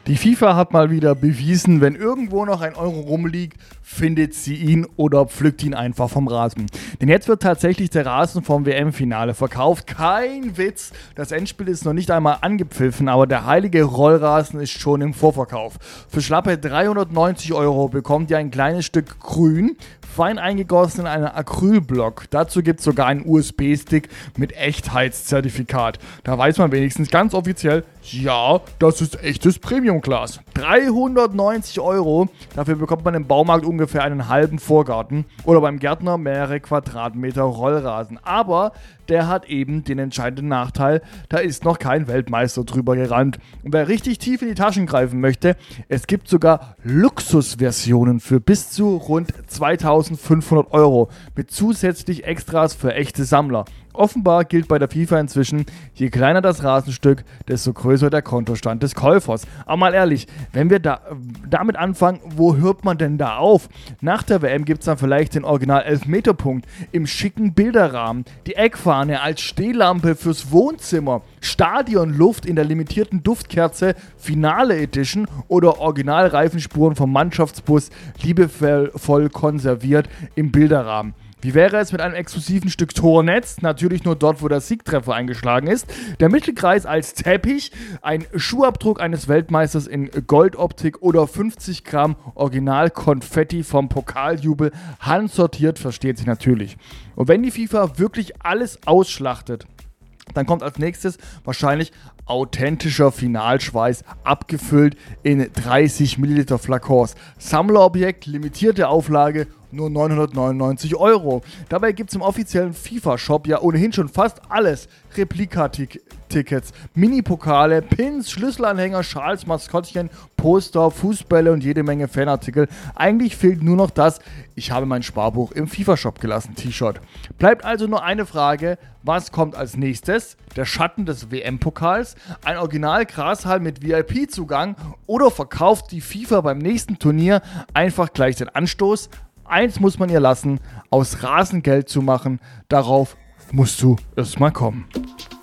Die FIFA hat mal wieder bewiesen, wenn irgendwo noch ein Euro rumliegt, findet sie ihn oder pflückt ihn einfach vom Rasen. Denn jetzt wird tatsächlich der Rasen vom WM-Finale verkauft. Kein Witz, das Endspiel ist noch nicht einmal angepfiffen, aber der heilige Rollrasen ist schon im Vorverkauf. Für schlappe 390 Euro bekommt ihr ein kleines Stück Grün, fein eingegossen in einen Acrylblock. Dazu gibt es sogar einen USB-Stick mit Echtheitszertifikat. Da weiß man wenigstens ganz offiziell, ja, das ist echtes Premium-Glas. 390 Euro, dafür bekommt man im Baumarkt ungefähr einen halben Vorgarten oder beim Gärtner mehrere Quadratmeter Rollrasen. Aber der hat eben den entscheidenden Nachteil, da ist noch kein Weltmeister drüber gerannt. Und wer richtig tief in die Taschen greifen möchte, es gibt sogar Luxusversionen für bis zu rund 2500 Euro mit zusätzlich Extras für echte Sammler. Offenbar gilt bei der FIFA inzwischen, je kleiner das Rasenstück, desto größer der Kontostand des Käufers. Aber mal ehrlich, wenn wir damit anfangen, wo hört man denn da auf? Nach der WM gibt es dann vielleicht den Original-Elfmeterpunkt im schicken Bilderrahmen, die Eckfahne als Stehlampe fürs Wohnzimmer, Stadionluft in der limitierten Duftkerze Finale Edition oder Originalreifenspuren vom Mannschaftsbus liebevoll konserviert im Bilderrahmen. Wie wäre es mit einem exklusiven Stück Tornetz? Natürlich nur dort, wo der Siegtreffer eingeschlagen ist. Der Mittelkreis als Teppich, ein Schuhabdruck eines Weltmeisters in Goldoptik oder 50 Gramm Original-Konfetti vom Pokaljubel, handsortiert, versteht sich natürlich. Und wenn die FIFA wirklich alles ausschlachtet, dann kommt als nächstes wahrscheinlich authentischer Finalschweiß, abgefüllt in 30 Milliliter Flakons. Sammlerobjekt, limitierte Auflage, nur 999 Euro. Dabei gibt es im offiziellen FIFA-Shop ja ohnehin schon fast alles. Replika-Tickets, Mini-Pokale, Pins, Schlüsselanhänger, Schals, Maskottchen, Poster, Fußbälle und jede Menge Fanartikel. Eigentlich fehlt nur noch das "Ich habe mein Sparbuch im FIFA-Shop gelassen" T-Shirt. Bleibt also nur eine Frage: Was kommt als nächstes? Der Schatten des WM-Pokals? Ein Original-Grashall mit VIP-Zugang? Oder verkauft die FIFA beim nächsten Turnier einfach gleich den Anstoß? Eins muss man ihr lassen: aus Rasen Geld zu machen, darauf musst du erst mal kommen.